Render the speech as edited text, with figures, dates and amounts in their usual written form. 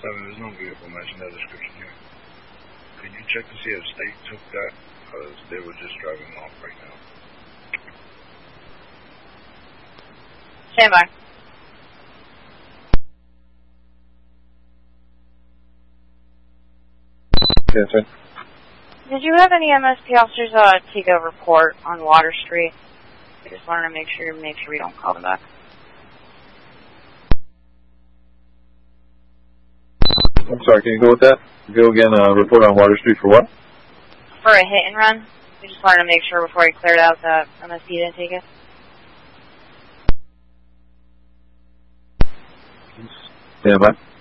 There's no vehicle matching that description here. Could you check to see if state took that? Because they were just driving off right now. Stand by. Yes, sir. Did you have any MSP officers take a report on Water Street? I just wanted to make sure we don't call them back. I'm sorry, can you go with that? Go again, report on Water Street for what? For a hit and run. We just wanted to make sure before we cleared out that MSP didn't take it. Stand by.